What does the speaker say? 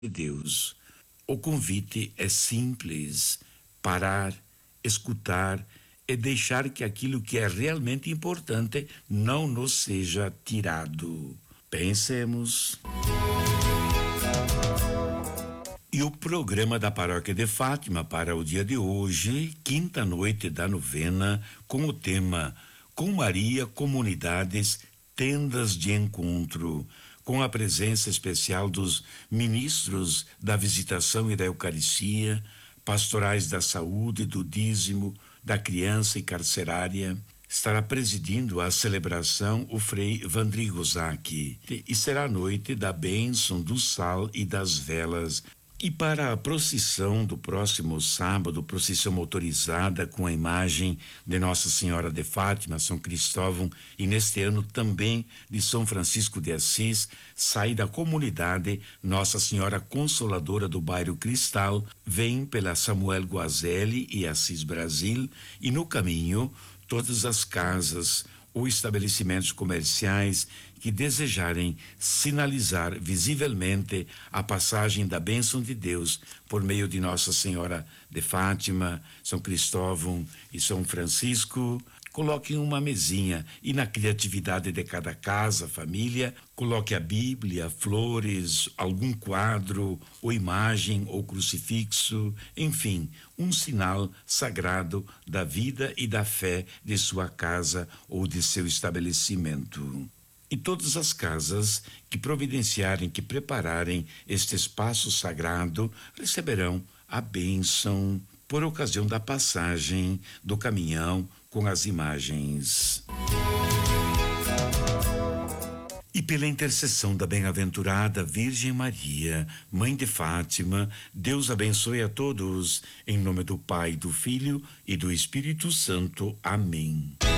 de Deus. O convite é simples: parar, escutar e deixar que aquilo que é realmente importante não nos seja tirado. Pensemos. E o programa da Paróquia de Fátima para o dia de hoje, quinta noite da novena, com o tema Com Maria, Comunidades, Tendas de Encontro, com a presença especial dos ministros da Visitação e da Eucaristia, pastorais da saúde, do dízimo, da criança e carcerária. Estará presidindo a celebração o Frei Vandrigo Zacchi, e será a noite da bênção do sal e das velas. E para a procissão do próximo sábado, procissão motorizada com a imagem de Nossa Senhora de Fátima, São Cristóvão, e neste ano também de São Francisco de Assis, sai da comunidade Nossa Senhora Consoladora do bairro Cristal, vem pela Samuel Guazelli e Assis Brasil, e no caminho todas as casas ou estabelecimentos comerciais que desejarem sinalizar visivelmente a passagem da bênção de Deus por meio de Nossa Senhora de Fátima, São Cristóvão e São Francisco, coloquem uma mesinha e na criatividade de cada casa, família, coloque a Bíblia, flores, algum quadro, ou imagem, ou crucifixo, enfim, um sinal sagrado da vida e da fé de sua casa ou de seu estabelecimento. E todas as casas que providenciarem, que prepararem este espaço sagrado, receberão a bênção por ocasião da passagem do caminhão com as imagens. E pela intercessão da bem-aventurada Virgem Maria, Mãe de Fátima, Deus abençoe a todos, em nome do Pai, do Filho e do Espírito Santo. Amém.